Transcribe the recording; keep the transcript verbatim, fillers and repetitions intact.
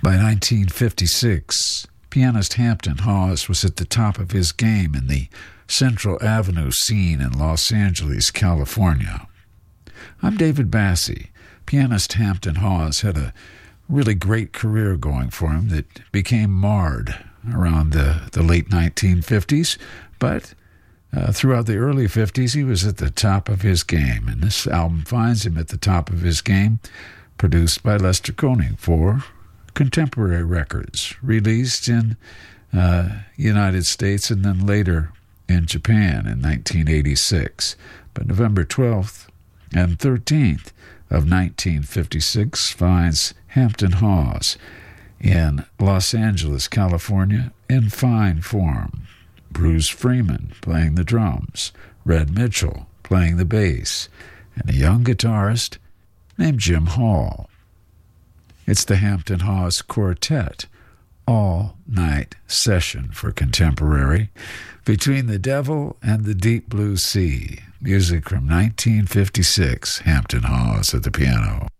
By nineteen fifty-six, pianist Hampton Hawes was at the top of his game in the Central Avenue scene in Los Angeles, California. I'm David Bassie. Pianist Hampton Hawes had a really great career going for him that became marred around the, the late nineteen fifties, but uh, throughout the early fifties, he was at the top of his game, and this album finds him at the top of his game, produced by Lester Koenig for Contemporary Records, released in uh, United States and then later in Japan in nineteen eighty-six. But November twelfth and thirteenth of nineteen fifty-six finds Hampton Hawes in Los Angeles, California, in fine form. Bruce Freeman playing the drums, Red Mitchell playing the bass, and a young guitarist named Jim Hall. It's the Hampton Hawes Quartet, all-night session for contemporary, Between the Devil and the Deep Blue Sea. Music from nineteen fifty-six, Hampton Hawes at the piano.